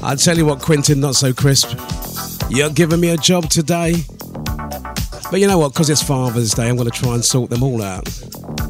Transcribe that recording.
I tell you what, Quentin, not so crisp. You're giving me a job today. But you know what, because it's Father's Day, I'm going to try and sort them all out.